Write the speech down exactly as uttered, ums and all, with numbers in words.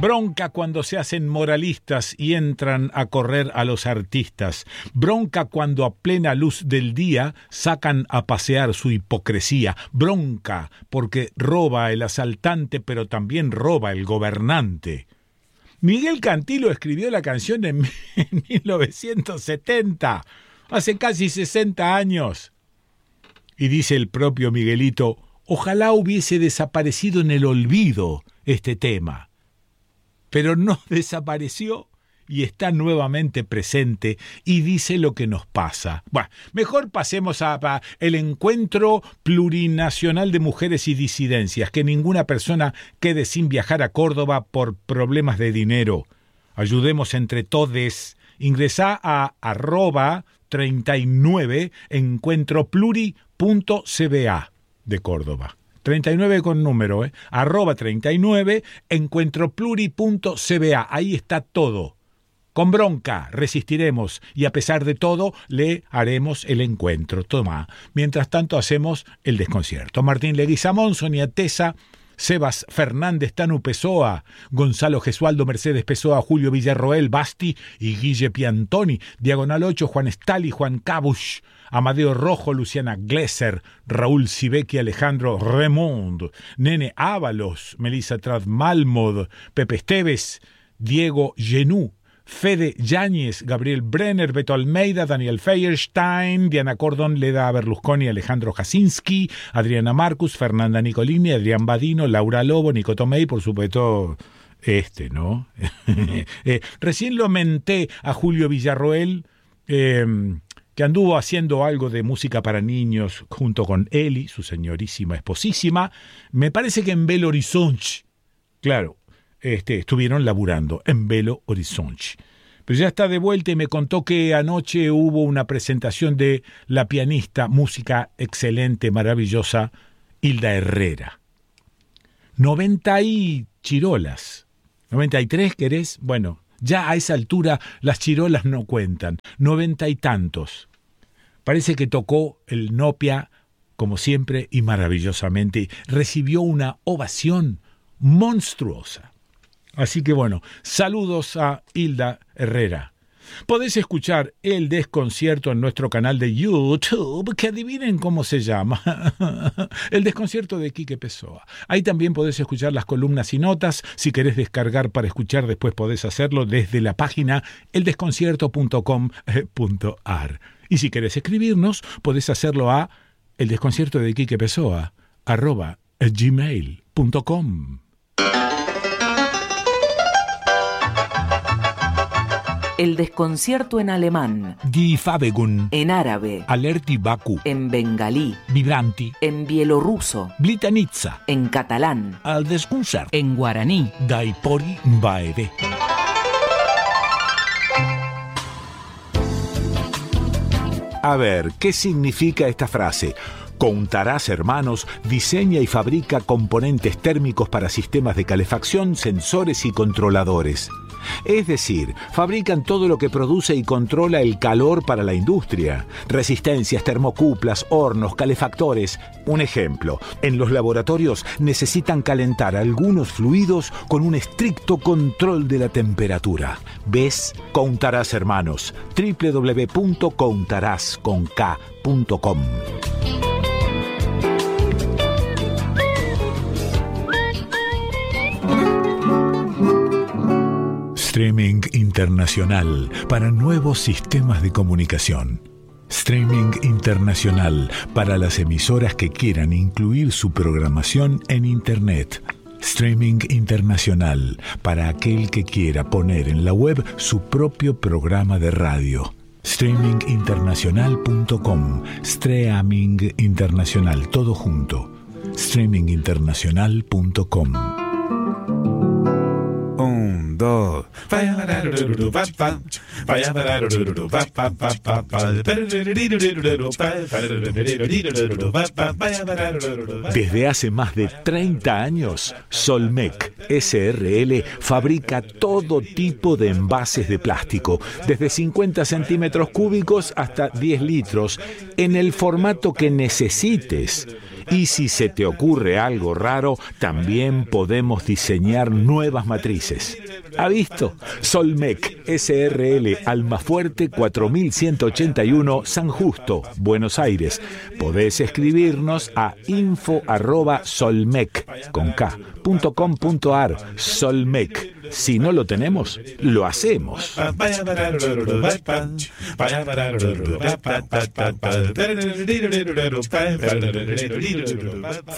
Bronca cuando se hacen moralistas y entran a correr a los artistas. Bronca cuando a plena luz del día sacan a pasear su hipocresía. Bronca porque roba el asaltante, pero también roba el gobernante. Miguel Cantilo escribió la canción en mil novecientos setenta, hace casi sesenta años. Y dice el propio Miguelito, ojalá hubiese desaparecido en el olvido este tema. Pero no desapareció y está nuevamente presente y dice lo que nos pasa. Bueno, mejor pasemos a, a el Encuentro Plurinacional de Mujeres y Disidencias, que ninguna persona quede sin viajar a Córdoba por problemas de dinero. Ayudemos entre todes. Ingresá a arroba treinta y nueve encuentropluri.cba de Córdoba. treinta y nueve con número, ¿eh? Arroba treinta y nueve encuentropluri.cba. Ahí está todo. Con bronca resistiremos y a pesar de todo le haremos el encuentro. Toma. Mientras tanto hacemos el desconcierto. Martín Leguizamón, Sonia Tesa, Sebas Fernández, Tanu Pessoa, Gonzalo Gesualdo, Mercedes Pessoa, Julio Villarroel, Basti y Guille Piantoni, Diagonal ocho, Juan Stali, Juan Cabush, Amadeo Rojo, Luciana Glesser, Raúl Sibeki, Alejandro Remond, Nene Ábalos, Melissa Trad-Malmod, Pepe Esteves, Diego Genú, Fede Yáñez, Gabriel Brenner, Beto Almeida, Daniel Feierstein, Diana Cordon, Leda Berlusconi, Alejandro Jasinski, Adriana Marcus, Fernanda Nicolini, Adrián Badino, Laura Lobo, Nico Tomei, por supuesto este, ¿no? eh, recién lo menté a Julio Villarroel, eh, que anduvo haciendo algo de música para niños junto con Eli, su señorísima esposísima, me parece que en Belo Horizonte, claro, Este, estuvieron laburando en Belo Horizonte. Pero ya está de vuelta y me contó que anoche hubo una presentación de la pianista, música excelente, maravillosa, Hilda Herrera. noventa y chirolas. noventa y tres, ¿querés? Bueno, ya a esa altura las chirolas no cuentan. noventa y tantos. Parece que tocó el Nopia, como siempre, y maravillosamente. Recibió una ovación monstruosa. Así que bueno, saludos a Hilda Herrera. Podés escuchar el desconcierto en nuestro canal de YouTube, que adivinen cómo se llama. El desconcierto de Quique Pessoa. Ahí también podés escuchar las columnas y notas. Si querés descargar para escuchar, después podés hacerlo desde la página el desconcierto punto com punto a r. Y si querés escribirnos, podés hacerlo a el desconcierto de Quique Pessoa arroba gmail punto com. El desconcierto en alemán, Die Fabegun, en árabe, Alerti Baku, en bengalí, Vibranti, en bielorruso, Blitanitza, en catalán, al desconcert, en guaraní, Daipori Baede. A ver, ¿qué significa esta frase? Countarás Hermanos diseña y fabrica componentes térmicos para sistemas de calefacción, sensores y controladores. Es decir, fabrican todo lo que produce y controla el calor para la industria. Resistencias, termocuplas, hornos, calefactores. Un ejemplo, en los laboratorios necesitan calentar algunos fluidos con un estricto control de la temperatura. ¿Ves? Countarás Hermanos. doble u doble u doble u punto countarás punto com. Streaming internacional para nuevos sistemas de comunicación. Streaming internacional para las emisoras que quieran incluir su programación en Internet. Streaming internacional para aquel que quiera poner en la web su propio programa de radio. streaming internacional punto com. Streaming internacional, todo junto. streaming internacional punto com. Un, dos. Desde hace más de treinta años, Solmec S R L fabrica todo tipo de envases de plástico, desde cincuenta centímetros cúbicos hasta diez litros, en el formato que necesites. Y si se te ocurre algo raro, también podemos diseñar nuevas matrices. ¿Ha visto? Solmec, S R L, Almafuerte cuatro mil ciento ochenta y uno, San Justo, Buenos Aires. Podés escribirnos a info arroba solmec, con K, punto com punto ar. Solmec. Si no lo tenemos, lo hacemos.